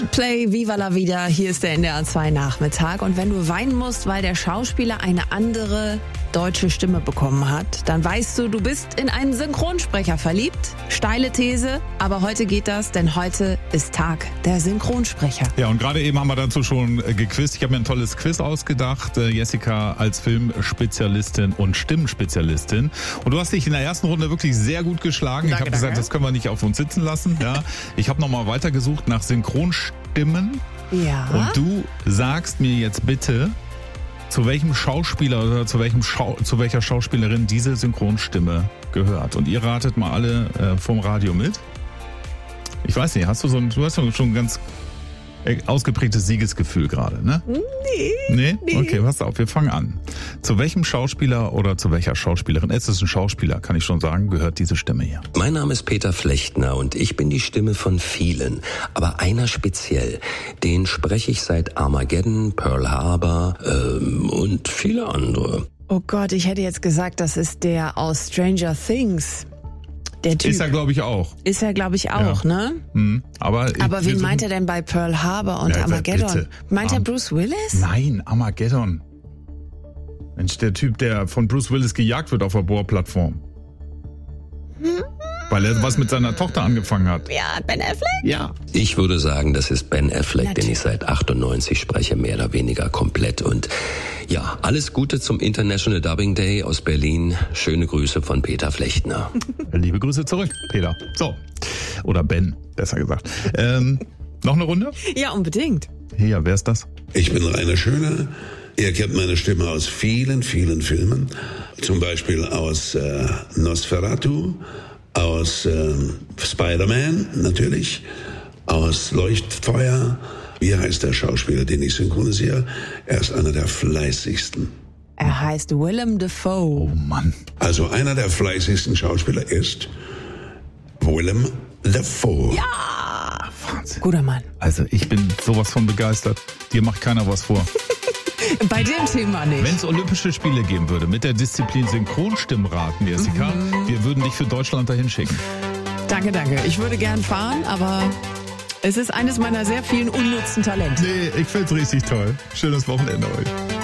Play Viva la Vida, hier ist der NDR 2 Nachmittag. Und wenn du weinen musst, weil der Schauspieler eine andere deutsche Stimme bekommen hat, dann weißt du, du bist in einen Synchronsprecher verliebt. Steile These, aber heute geht das, denn heute ist Tag der Synchronsprecher. Ja, und gerade eben haben wir dazu schon gequizt. Ich habe mir ein tolles Quiz ausgedacht. Jessica als Filmspezialistin und Stimmenspezialistin. Und du hast dich in der ersten Runde wirklich sehr gut geschlagen. Danke, ich habe gesagt, das können wir nicht auf uns sitzen lassen. Ja. Ich habe nochmal weitergesucht nach Synchronstimmen. Ja. Und du sagst mir jetzt bitte, zu welchem Schauspieler oder zu welcher Schauspielerin diese Synchronstimme gehört. Und ihr ratet mal alle vom Radio mit. Ich weiß nicht, du hast schon ein ganz ausgeprägtes Siegesgefühl gerade, ne? Nee? Okay, pass auf, wir fangen an. Zu welchem Schauspieler oder zu welcher Schauspielerin, es ist ein Schauspieler, kann ich schon sagen, gehört diese Stimme hier? Mein Name ist Peter Flechtner und ich bin die Stimme von vielen. Aber einer speziell, den spreche ich seit Armageddon, Pearl Harbor und viele andere. Oh Gott, ich hätte jetzt gesagt, das ist der aus Stranger Things. Der Typ. Ist er, glaube ich, auch. Ist er, glaube ich, auch, ja. Ne? Aber wen meint er denn bei Pearl Harbor und Armageddon? Bitte. Meint er Bruce Willis? Nein, Armageddon. Mensch, der Typ, der von Bruce Willis gejagt wird auf der Bohrplattform. Weil er was mit seiner Tochter angefangen hat. Ja, Ben Affleck? Ja. Ich würde sagen, das ist Ben Affleck, Natürlich. den ich seit 98 spreche, mehr oder weniger komplett. Und ja, alles Gute zum International Dubbing Day aus Berlin. Schöne Grüße von Peter Flechtner. Liebe Grüße zurück, Peter. So. Oder Ben, besser gesagt. Noch eine Runde? Ja, unbedingt. Ja, wer ist das? Ich bin Rainer Schöner. Ihr kennt meine Stimme aus vielen, vielen Filmen. Zum Beispiel aus Nosferatu, aus Spider-Man natürlich, aus Leuchtfeuer. Wie heißt der Schauspieler, den ich synchronisiere? Er ist einer der fleißigsten. Er heißt Willem Dafoe. Oh Mann. Also einer der fleißigsten Schauspieler ist Willem Dafoe. Ja! Wahnsinn. Guter Mann. Also ich bin sowas von begeistert. Dir macht keiner was vor. Bei dem Thema nicht. Wenn es Olympische Spiele geben würde mit der Disziplin Synchronstimmraten, Jessica, wir würden dich für Deutschland dahin schicken. Danke. Ich würde gern fahren, aber es ist eines meiner sehr vielen unnützen Talente. Nee, ich find's richtig toll. Schönes Wochenende euch.